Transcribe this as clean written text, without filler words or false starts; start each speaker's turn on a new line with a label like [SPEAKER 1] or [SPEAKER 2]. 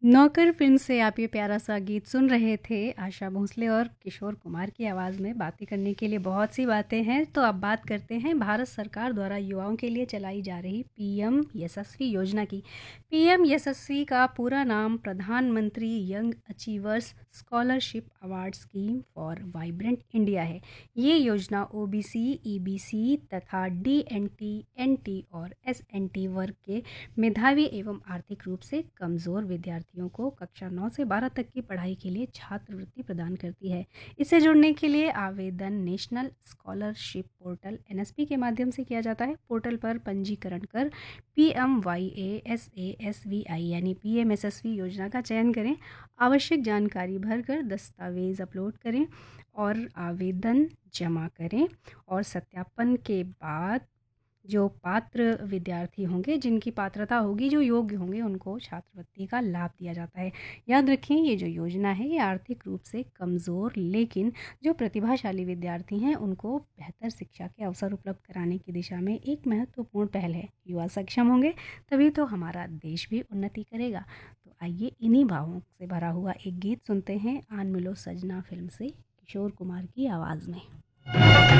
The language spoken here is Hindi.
[SPEAKER 1] नौकर फिल्म से आप ये प्यारा सा गीत सुन रहे थे। आशा भोसले और किशोर कुमार की आवाज़ में। बातें करने के लिए बहुत सी बातें हैं, तो अब बात करते हैं भारत सरकार द्वारा युवाओं के लिए चलाई जा रही पीएम यशस्वी योजना की। पीएम यशस्वी का पूरा नाम प्रधानमंत्री young achievers scholarship award scheme for vibrant India है। ये योजना ओबीसी, ईबीसी तथा डीएनटी, एनटी और एसएनटी वर्ग के मेधावी एवं आर्थिक रूप से कमज़ोर विद्यार्थियों को कक्षा 9 से 12 तक की पढ़ाई के लिए छात्रवृत्ति प्रदान करती है। इससे जुड़ने के लिए आवेदन नेशनल स्कॉलरशिप पोर्टल एनएसपी के माध्यम से किया जाता है। पोर्टल पर पंजीकरण कर PMYASASVI यानी पीएमएसएसवी योजना का चयन करें। आवश्यक जानकारी भरकर दस्तावेज अपलोड करें और आवेदन जमा करें, और सत्यापन के बाद जो पात्र विद्यार्थी होंगे, जिनकी पात्रता होगी, जो योग्य होंगे, उनको छात्रवृत्ति का लाभ दिया जाता है। याद रखें, ये जो योजना है ये आर्थिक रूप से कमज़ोर लेकिन जो प्रतिभाशाली विद्यार्थी हैं उनको बेहतर शिक्षा के अवसर उपलब्ध कराने की दिशा में एक महत्वपूर्ण पहल है। युवा सक्षम होंगे तभी तो हमारा देश भी उन्नति करेगा। तो आइए इन्हीं भावों से भरा हुआ एक गीत सुनते हैं। आन मिलो सजना फिल्म से किशोर कुमार की आवाज़ में।